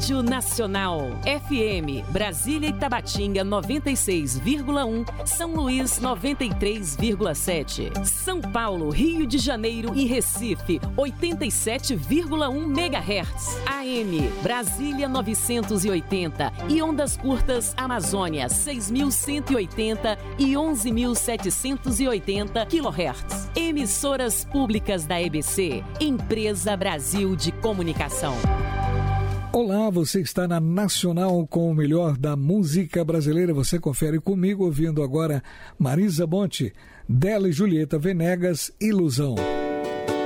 Rádio Nacional. FM, Brasília e Tabatinga 96,1, São Luís 93,7. São Paulo, Rio de Janeiro e Recife 87,1 MHz. AM, Brasília 980 e ondas curtas Amazônia 6.180 e 11.780 kHz. Emissoras públicas da EBC, Empresa Brasil de Comunicação. Olá, você está na Nacional com o melhor da música brasileira. Você confere comigo ouvindo agora Marisa Monte, dela e Julieta Venegas, Ilusão.